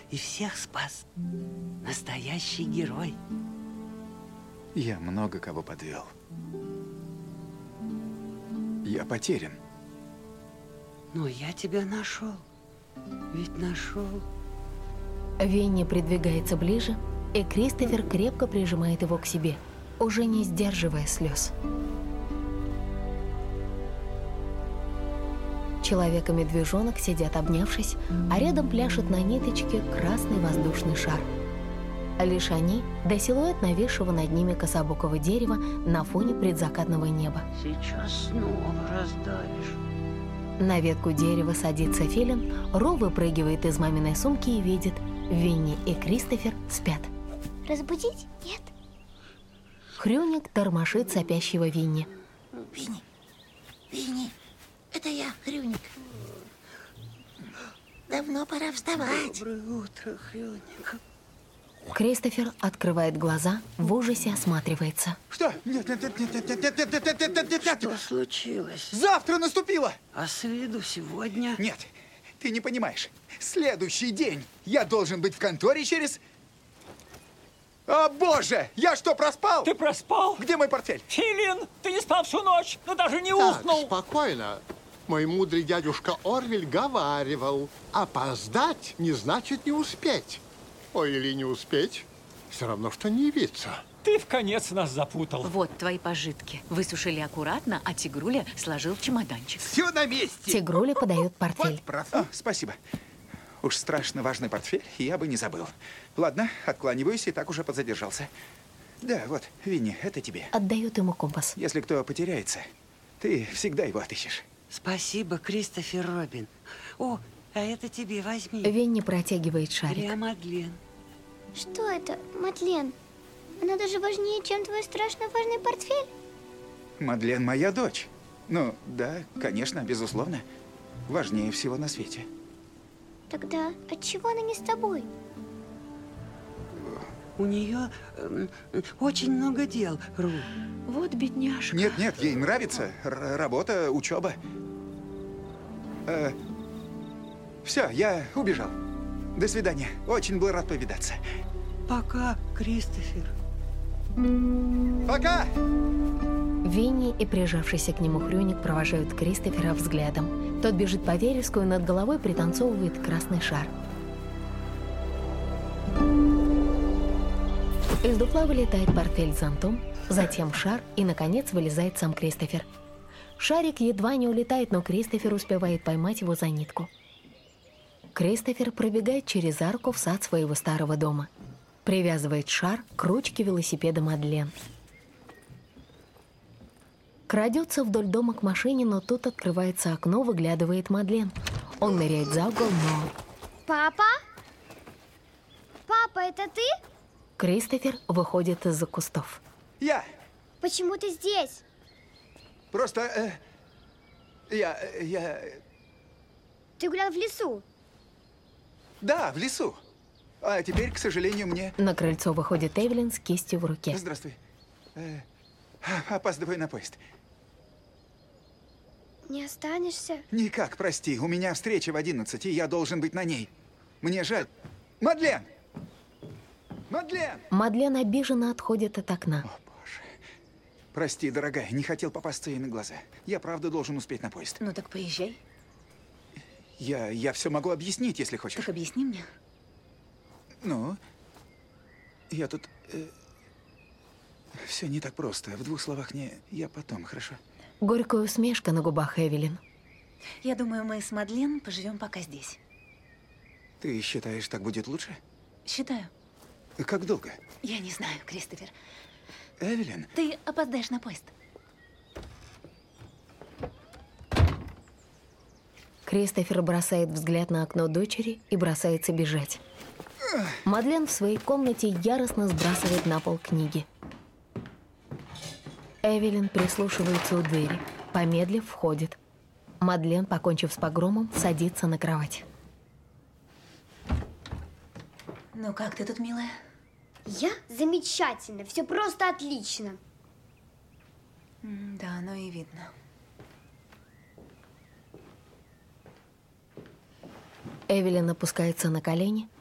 и всех спас. Настоящий герой. Я много кого подвел. Я потерян. Но я тебя нашел. Ведь нашел. Винни придвигается ближе, и Кристофер крепко прижимает его к себе, уже не сдерживая слез. Человек и медвежонок сидят обнявшись, а рядом пляшет на ниточке красный воздушный шар. Лишь они, да силуэт нависшего над ними кособокого дерева на фоне предзакатного неба. Сейчас снова раздавишь. На ветку дерева садится филин, Ру выпрыгивает из маминой сумки и видит, Винни и Кристофер спят. Разбудить? Нет. Хрюник тормошит сопящего Винни. Винни, Винни, это я, Хрюник. Давно пора вставать. Доброе утро, Хрюник. Кристофер открывает глаза, в ужасе осматривается. Что? Нет. Что случилось? Завтра наступило! А с виду сегодня? Нет, ты не понимаешь. Следующий день. Я должен быть в конторе через... О, боже! Я что, проспал? Ты проспал? Где мой портфель? Филин, ты не спал всю ночь, но даже не Так, уснул. спокойно. Мой мудрый дядюшка Орвель говаривал, опоздать не значит не успеть. Ой, или не успеть, все равно, что не явиться. Ты в конец нас запутал. Вот твои пожитки. Высушили аккуратно, а Тигруля сложил в чемоданчик. Все на месте. Тигруля подает портфель. О, спасибо. Уж страшно важный портфель, я бы не забыл. Ладно, откланиваюсь, и так уже подзадержался. Да, вот, Винни, это тебе. Отдает ему компас. Если кто потеряется, ты всегда его отыщешь. Спасибо, Кристофер Робин. О, а это тебе возьми. Винни протягивает шарик. Для Мадлен. Что это, Мадлен? Она даже важнее, чем твой страшно важный портфель. Мадлен моя дочь. Ну, да, конечно, безусловно. Важнее всего на свете. Тогда отчего она не с тобой? У нее очень много дел, Ру. Вот бедняжка. Нет, ей нравится. Работа, учеба. Все, я убежал. До свидания. Очень был рад повидаться. Пока, Кристофер. Пока! Винни и прижавшийся к нему Хрюник провожают Кристофера взглядом. Тот бежит по вереску и над головой пританцовывает красный шар. Из дупла вылетает портфель с зонтом, затем шар и, наконец, вылезает сам Кристофер. Шарик едва не улетает, но Кристофер успевает поймать его за нитку. Кристофер пробегает через арку в сад своего старого дома. Привязывает шар к ручке велосипеда Мадлен. Крадется вдоль дома к машине, но тут открывается окно, выглядывает Мадлен. Он ныряет за угол, но... Папа? Папа, это ты? Кристофер выходит из-за кустов. Я! Почему ты здесь? Просто... Я... Ты гулял в лесу? Да, в лесу. А теперь, к сожалению, мне... На крыльцо выходит Эвелин с кистью в руке. Здравствуй. Опаздываю на поезд. Не останешься? Никак, прости. У меня встреча в 11, и я должен быть на ней. Мне жаль. Мадлен! Мадлен! Мадлен обиженно отходит от окна. О, боже. Прости, дорогая, не хотел попасться ей на глаза. Я правда должен успеть на поезд. Ну так поезжай. Я все могу объяснить, если хочешь. Так объясни мне. Ну, я тут... все не так просто. В 2 словах не... Я потом, хорошо? Горькая усмешка на губах Эвелин. Я думаю, мы с Мадлен поживем пока здесь. Ты считаешь, так будет лучше? Считаю. Как долго? Я не знаю, Кристофер. Эвелин? Ты опоздаешь на поезд. Кристофер бросает взгляд на окно дочери и бросается бежать. Мадлен в своей комнате яростно сбрасывает на пол книги. Эвелин прислушивается у двери. Помедлив, входит. Мадлен, покончив с погромом, садится на кровать. Ну как ты тут, милая? Я замечательно, все просто отлично. Да, оно и видно. Эвелин опускается на колени,